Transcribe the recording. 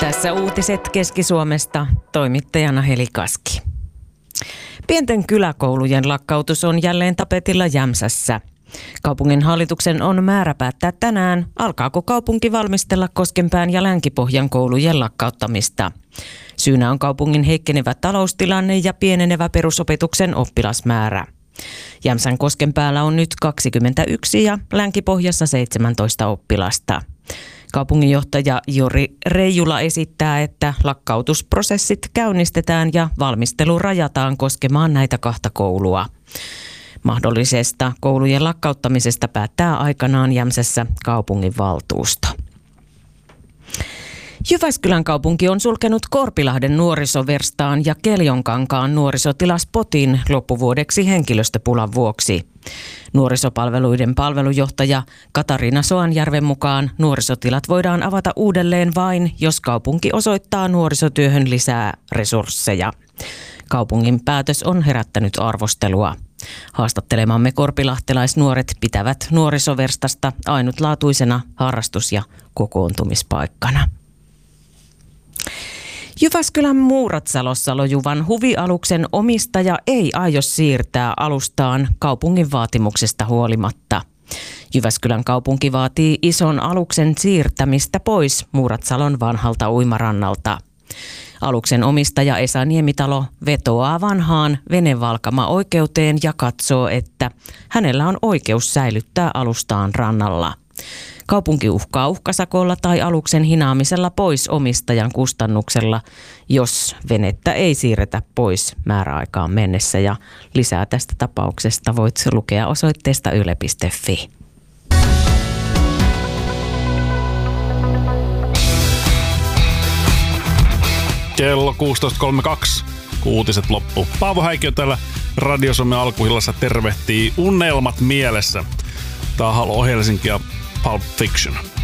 Tässä uutiset Keski-Suomesta, toimittajana Heli Kaski. Pienten kyläkoulujen lakkautus on jälleen tapetilla Jämsässä. Kaupungin hallituksen on määrä päättää tänään, alkaako kaupunki valmistella Koskenpään ja Länkipohjan koulujen lakkauttamista. Syynä on kaupungin heikkenevä taloustilanne ja pienenevä perusopetuksen oppilasmäärä. Jämsän Koskenpäällä on nyt 21 ja Länkipohjassa 17 oppilasta. Kaupunginjohtaja Jori Reijula esittää, että lakkautusprosessit käynnistetään ja valmistelu rajataan koskemaan näitä kahta koulua. Mahdollisesta koulujen lakkauttamisesta päättää aikanaan Jämsässä kaupunginvaltuusto. Jyväskylän kaupunki on sulkenut Korpilahden nuorisoverstaan ja Keljonkankaan nuorisotilaspotin loppuvuodeksi henkilöstöpulan vuoksi. Nuorisopalveluiden palvelujohtaja Katariina Soanjärven mukaan nuorisotilat voidaan avata uudelleen vain, jos kaupunki osoittaa nuorisotyöhön lisää resursseja. Kaupungin päätös on herättänyt arvostelua. Haastattelemamme korpilahtelaisnuoret pitävät nuorisoverstasta ainutlaatuisena harrastus- ja kokoontumispaikkana. Jyväskylän Muuratsalossa lojuvan huvialuksen omistaja ei aio siirtää alustaan kaupungin vaatimuksesta huolimatta. Jyväskylän kaupunki vaatii ison aluksen siirtämistä pois Muuratsalon vanhalta uimarannalta. Aluksen omistaja Esa Niemitalo vetoaa vanhaan venevalkama-oikeuteen ja katsoo, että hänellä on oikeus säilyttää alustaan rannalla. Kaupunki uhkaa uhkasakolla tai aluksen hinaamisella pois omistajan kustannuksella, jos venettä ei siirretä pois määräaikaan mennessä. Ja lisää tästä tapauksesta voit lukea osoitteesta yle.fi. Kello 16.32. Uutiset loppu. Paavo Häikkiö täällä Radio Suomen alkuillassa tervehtii unelmat mielessä. Tää on Halo Helsinki ja Pulp Fiction.